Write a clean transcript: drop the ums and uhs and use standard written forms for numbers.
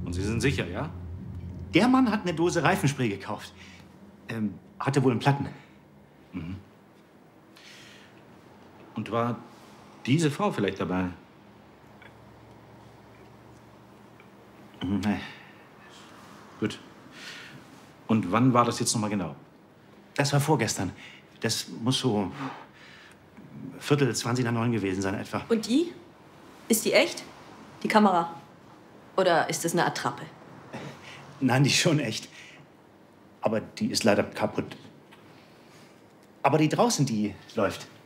Und Sie sind sicher, ja? Der Mann hat eine Dose Reifenspray gekauft. Hatte wohl einen Platten. Mhm. Und war diese Frau vielleicht dabei? Nee. Gut. Und wann war das jetzt noch mal genau? Das war vorgestern. Das muss so Viertel, 20 nach 9 gewesen sein etwa. Und die? Ist die echt? Die Kamera? Oder ist das eine Attrappe? Nein, die ist schon echt. Aber die ist leider kaputt. Aber die draußen, die läuft.